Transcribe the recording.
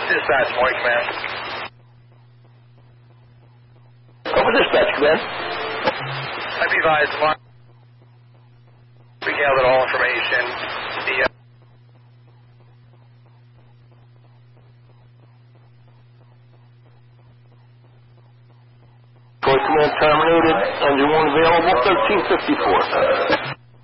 Dispatch, morning command. Over dispatch, command. I'd be advised, we gathered all information. The Troy command terminated. Engine 1 available, 1354.